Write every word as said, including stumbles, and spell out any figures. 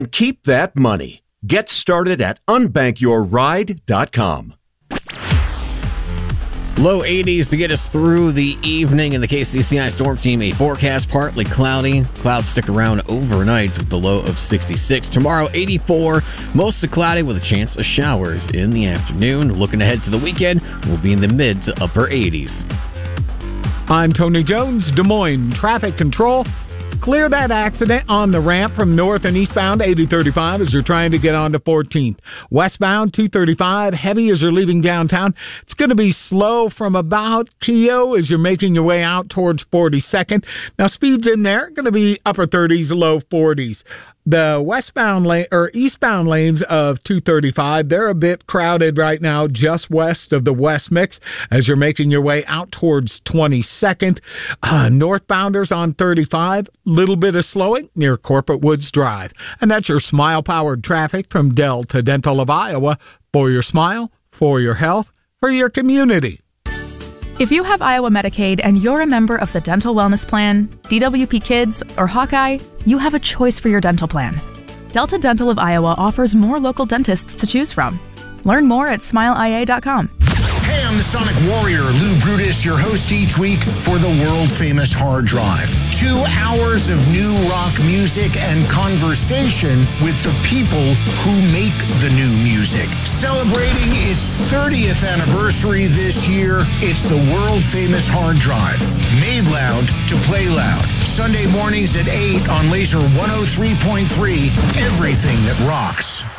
Keep that money. Get started at unbank your ride dot com. Low eighties to get us through the evening. In the K C C I Storm Team, a forecast partly cloudy. Clouds stick around overnight with the low of sixty-six. Tomorrow, eighty-four, mostly cloudy with a chance of showers in the afternoon. Looking ahead to the weekend, we'll be in the mid to upper eighties. I'm Tony Jones, Des Moines Traffic Control. Clear that accident on the ramp from north and eastbound eighty thirty-five as you're trying to get onto fourteenth. Westbound two thirty-five, heavy as you're leaving downtown. It's going to be slow from about Keogh as you're making your way out towards forty-second. Now, speeds in there going to be upper thirties, low forties. The westbound lane or eastbound lanes of two thirty-five, they're a bit crowded right now just west of the West Mix as you're making your way out towards twenty-second. Uh, northbounders on thirty-five, little bit of slowing near Corporate Woods Drive. And that's your smile-powered traffic from Delta Dental of Iowa. For your smile, for your health, for your community. If you have Iowa Medicaid and you're a member of the Dental Wellness Plan, D W P Kids, or Hawkeye, you have a choice for your dental plan. Delta Dental of Iowa offers more local dentists to choose from. Learn more at smile I A dot com. Hey, I'm the Sonic Warrior, Lou Brutus, your host each week for the world-famous Hard Drive. Two hours of new rock music and conversation with the people who make the new music. Celebrating its thirtieth anniversary this year, it's the world-famous Hard Drive. Made loud to play loud. Sunday mornings at eight on Laser one oh three point three, everything that rocks.